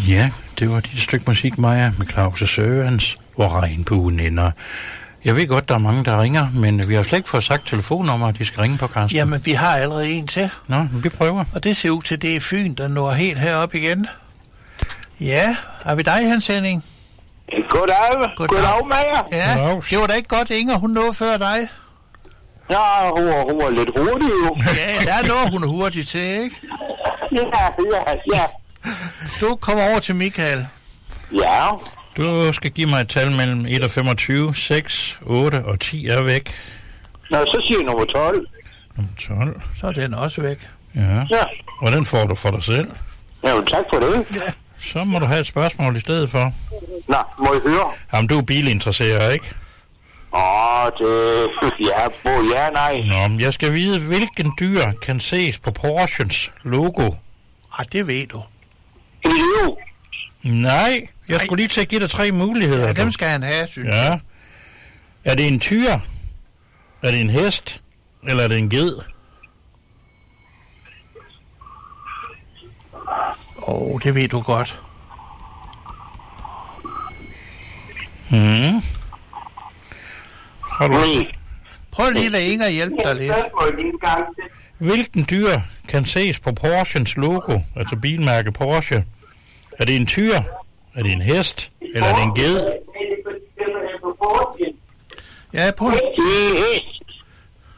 Ja, det var dit stykke musik, Maja, med Claus og Sørens, hvor regnbuen ender. Jeg ved godt, der er mange, der ringer, men vi har slet ikke fået sagt telefonnummer, at de skal ringe på, Carsten. Jamen, vi har allerede en til. Nå, vi prøver. Og det ser ud til, det er Fyn, der når helt herop igen. Ja, er vi dig i hans sending? Goddag. Goddag, Maja. Ja, Goddag. det var da ikke godt, Inger, hun nåede før dig. Ja, hun var lidt hurtig jo. Ja, der når hun hurtigt til, ikke? Ja. Du kommer over til Michael. Ja. Du skal give mig et tal mellem 1 og 25, 6, 8 og 10 er væk. Nå, så siger jeg nummer 12. Nummer 12. Så er den også væk. Ja. Ja. Og den får du for dig selv. Jamen, tak for det. Ja. Så må du have et spørgsmål i stedet for. Nå, må I høre? Jamen, du er bilinteresseret, ikke? Det... Ja, både ja og nej. Nå, men jeg skal vide, hvilken dyr kan ses på Porsches logo? Det ved du. En liv. Nej, jeg skulle lige til at give dig 3 muligheder. Ja, dem skal han have, synes jeg. Ja. Er det en tyr? Er det en hest? Eller er det en ged? Det ved du godt. Har du... Prøv lige at lade Inger hjælpe dig lidt. Hvilken dyr kan ses på Porsches logo, altså bilmærke Porsche? Er det en tyr? Er det en hest? Eller er det en ged? Ja, prøv. Det er hest.